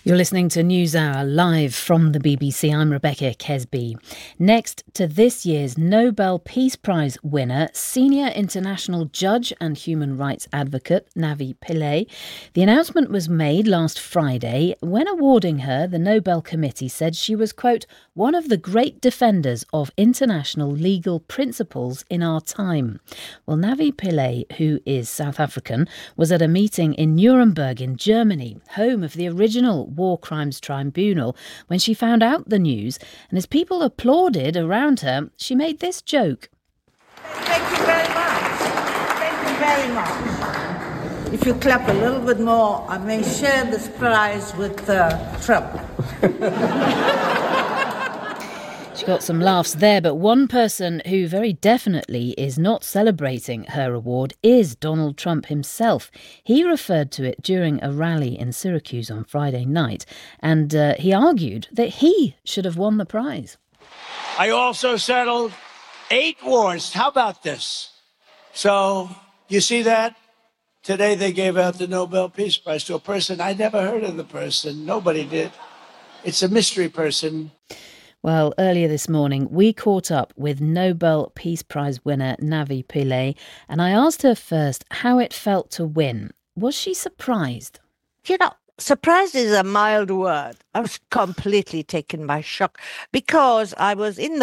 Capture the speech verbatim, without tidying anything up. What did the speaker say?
You're listening to NewsHour live from the B B C. I'm Rebecca Kesby. Next to this year's Nobel Peace Prize winner, senior international judge and human rights advocate Navi Pillay. The announcement was made last Friday. When awarding her, the Nobel Committee said she was, quote, one of the great defenders of international legal principles in our time. Well, Navi Pillay, who is South African, was at a meeting in Nuremberg in Germany, home of the original War Crimes Tribunal, when she found out the news, and as people applauded around her, she made this joke. Thank you very much. Thank you very much. If you clap a little bit more, I may share this prize with uh, Trump. She got some laughs there, but one person who very definitely is not celebrating her award is Donald Trump himself. He referred to it during a rally in Syracuse on Friday night, and uh, he argued that he should have won the prize. I also settled eight wars. How about this? So, you see that? Today they gave out the Nobel Peace Prize to a person. I never heard of the person. Nobody did. It's a mystery person. Well, earlier this morning, we caught up with Nobel Peace Prize winner Navi Pillay, and I asked her first how it felt to win. Was she surprised? You know, surprised is a mild word. I was completely taken by shock because I was in